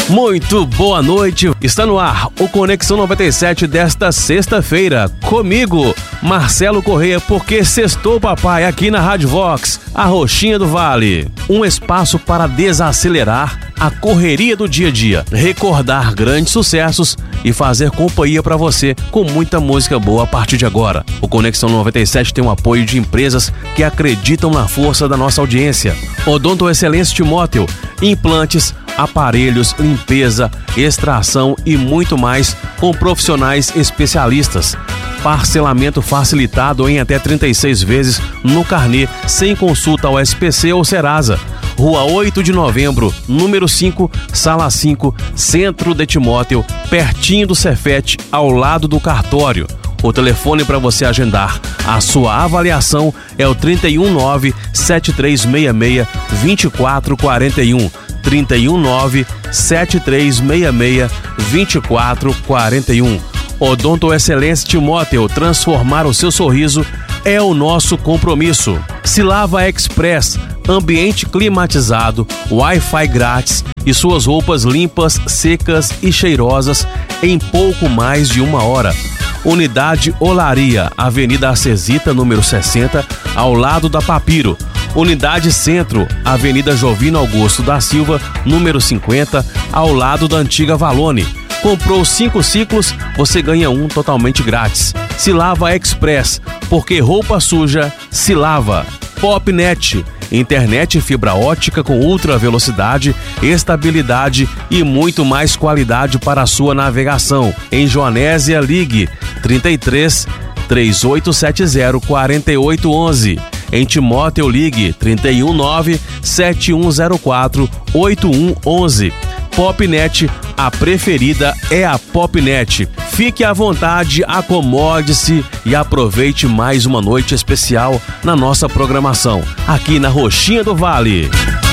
Muito boa noite, está no ar o Conexão 97 desta sexta-feira, comigo, Marcelo Corrêa, porque sextou papai aqui na Rádio Vox, a Roxinha do Vale. Um espaço para desacelerar a correria do dia a dia, recordar grandes sucessos e fazer companhia para você com muita música boa a partir de agora. O Conexão 97 tem o apoio de empresas que acreditam na força da nossa audiência. Odonto Excelência Timóteo, implantes, aparelhos, limpeza, extração e muito mais com profissionais especialistas. Parcelamento facilitado em até 36 vezes no carnê, sem consulta ao SPC ou Serasa. Rua 8 de Novembro, número 5, Sala 5, Centro de Timóteo, pertinho do Cefete, ao lado do cartório. O telefone para você agendar a sua avaliação é o 319-7366-2441. 319-7366-2441. Odonto Excelência Timóteo, transformar o seu sorriso é o nosso compromisso. Silava Express, ambiente climatizado, Wi-Fi grátis e suas roupas limpas, secas e cheirosas em pouco mais de 1 hora. Unidade Olaria, Avenida Acesita, número 60, ao lado da Papiro. Unidade Centro, Avenida Jovino Augusto da Silva, número 50, ao lado da antiga Valone. Comprou 5 ciclos, você ganha um totalmente grátis. Silava Express, porque roupa suja se lava. Popnet, internet fibra ótica com ultra velocidade, estabilidade e muito mais qualidade para a sua navegação. Em Joanésia, ligue 33 3870 4811. Em Timóteo, ligue 319 7104 8111. Popnet, a preferida é a Popnet. Fique à vontade, acomode-se e aproveite mais uma noite especial na nossa programação, aqui na Roxinha do Vale.